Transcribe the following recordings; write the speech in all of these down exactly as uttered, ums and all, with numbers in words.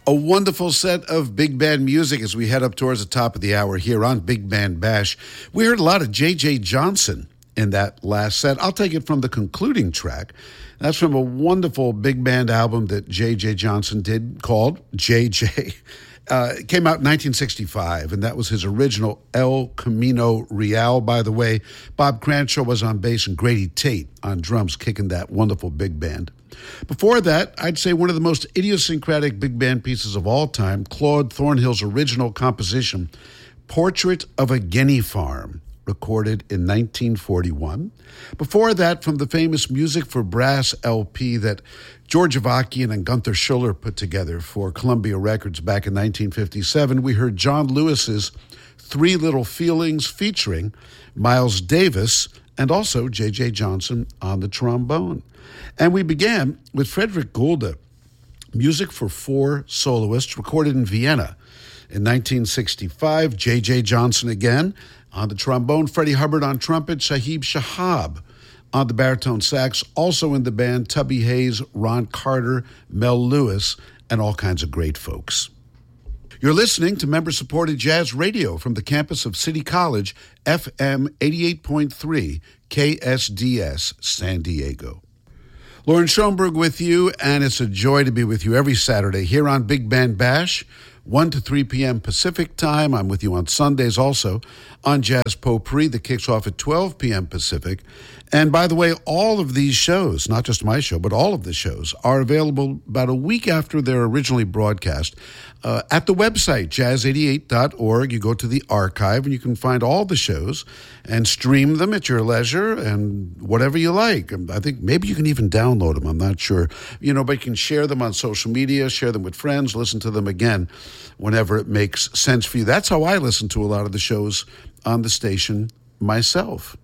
A wonderful set of big band music as we head up towards the top of the hour here on Big Band Bash. We heard a lot of J J. Johnson in that last set. I'll take it from the concluding track. That's from a wonderful big band album that J J. Johnson did called J J. Uh, it came out in nineteen sixty-five, and that was his original El Camino Real. By the way, Bob Cranshaw was on bass and Grady Tate on drums, kicking that wonderful big band. Before that, I'd say one of the most idiosyncratic big band pieces of all time, Claude Thornhill's original composition, Portrait of a Guinea Farm, recorded in nineteen forty-one. Before that, from the famous Music for Brass L P that George Avakian and Gunther Schuller put together for Columbia Records back in nineteen fifty-seven, we heard John Lewis's Three Little Feelings featuring Miles Davis and also J J. Johnson on the trombone. And we began with Frederick Goulda, Music for Four Soloists, recorded in Vienna in nineteen sixty-five. J J. Johnson again on the trombone, Freddie Hubbard on trumpet, Sahib Shahab on the baritone sax, also in the band, Tubby Hayes, Ron Carter, Mel Lewis, and all kinds of great folks. You're listening to member-supported jazz radio from the campus of City College, F M eighty-eight point three, K S D S, San Diego. Lauren Schoenberg with you, and it's a joy to be with you every Saturday here on Big Band Bash, one to three p.m. Pacific time. I'm with you on Sundays also on Jazz Potpourri that kicks off at twelve p.m. Pacific. And by the way, all of these shows, not just my show, but all of the shows, are available about a week after they're originally broadcast uh, at the website, jazz eighty-eight dot org. You go to the archive and you can find all the shows and stream them at your leisure and whatever you like. I think maybe you can even download them. I'm not sure. You know, but you can share them on social media, share them with friends, listen to them again whenever it makes sense for you. That's how I listen to a lot of the shows on the station myself.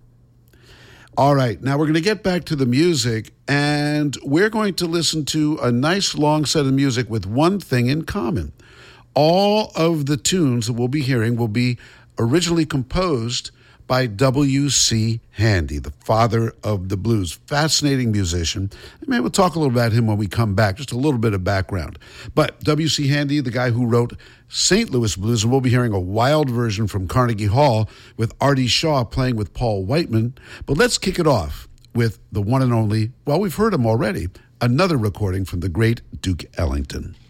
All right, now we're going to get back to the music, and we're going to listen to a nice long set of music with one thing in common. All of the tunes that we'll be hearing will be originally composed by W C. Handy, the father of the blues. Fascinating musician. Maybe we'll talk a little about him when we come back, just a little bit of background. But W C. Handy, the guy who wrote Saint Louis Blues, and we'll be hearing a wild version from Carnegie Hall with Artie Shaw playing with Paul Whiteman. But let's kick it off with the one and only, well, we've heard him already, another recording from the great Duke Ellington.